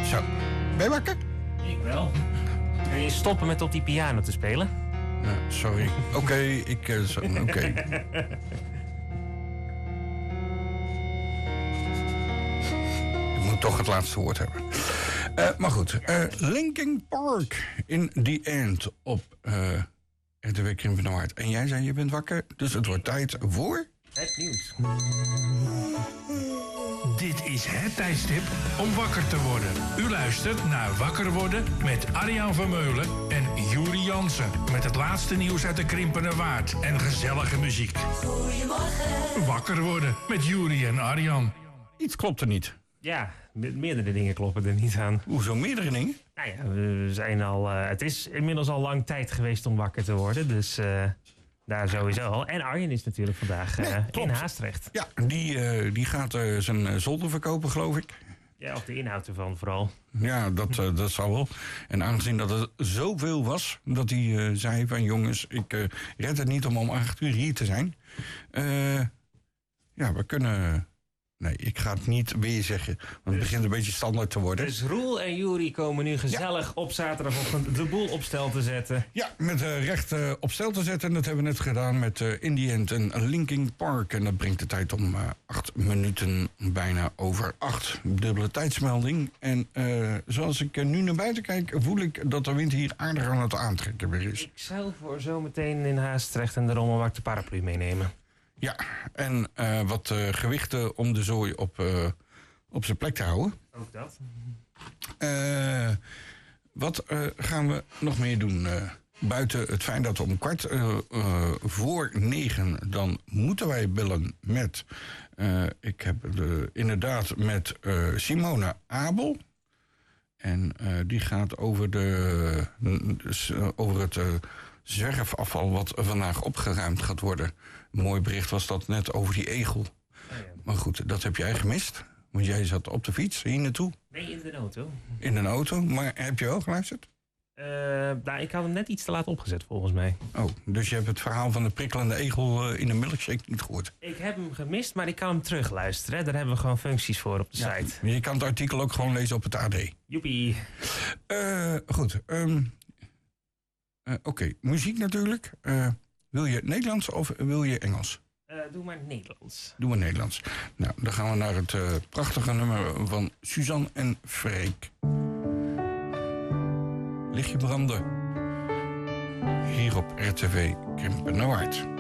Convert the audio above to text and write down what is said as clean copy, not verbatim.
Zo, ben je wakker? Ik wel. Kun je stoppen met op die piano te spelen? Ja, sorry. Oké. Ik moet toch het laatste woord hebben. Maar goed, Linkin Park in the End op RTW Krimpen Noord. En jij zei je bent wakker, dus het wordt tijd voor... Het nieuws. Dit is het tijdstip om wakker te worden. U luistert naar Wakker Worden met Arjan Vermeulen en Juri Jansen. Met het laatste nieuws uit de Krimpenerwaard en gezellige muziek. Goedemorgen. Wakker Worden met Juri en Arjan. Iets klopt er niet. Ja, meerdere dingen kloppen er niet aan. Hoezo, meerdere dingen? Nou ja, we zijn al... het is inmiddels al lang tijd geweest om wakker te worden, dus... daar sowieso al. En Arjen is natuurlijk vandaag in Haastrecht. Ja, die gaat zijn zolder verkopen, geloof ik. Ja, of de inhoud ervan vooral. Ja, dat zal wel. En aangezien dat er zoveel was, dat hij zei van... jongens, ik red het niet om 8 uur hier te zijn. Ja, we kunnen... Nee, ik ga het niet weer zeggen, want het begint een beetje standaard te worden. Dus Roel en Juri komen nu gezellig op zaterdagochtend de boel op stel te zetten. Ja, met recht op stel te zetten. En dat hebben we net gedaan met in the End en Linkin Park. En dat brengt de tijd om 8 minuten bijna over 8. Dubbele tijdsmelding. En zoals ik nu naar buiten kijk, voel ik dat de wind hier aardig aan het aantrekken weer is. Ik zou voor zometeen in Haastrecht en de Rommelmarkt de paraplu meenemen. Ja, en wat gewichten om de zooi op zijn plek te houden. Ook dat. Wat gaan we nog meer doen? Buiten het feit dat we om 8:45 dan moeten wij bellen met... ik heb inderdaad met Simone Abel. En die gaat over het zwerfafval wat vandaag opgeruimd gaat worden. Een mooi bericht was dat net over die egel. Oh ja. Maar goed, dat heb jij gemist. Want jij zat op de fiets hier naartoe. Nee, in de auto. In een auto. Maar heb je wel geluisterd? Nou, ik had hem net iets te laat opgezet, volgens mij. Oh, dus je hebt het verhaal van de prikkelende egel in de milkshake niet gehoord? Ik heb hem gemist, maar ik kan hem terugluisteren. Hè? Daar hebben we gewoon functies voor op de site. Maar je kan het artikel ook gewoon lezen op het AD. Joepie. Goed. Oké, muziek natuurlijk. Wil je Nederlands of wil je Engels? Doe maar Nederlands. Doe maar Nederlands. Nou, dan gaan we naar het prachtige nummer van Suzanne en Freek. Lichtje branden. Hier op RTV Krimpenerwaard.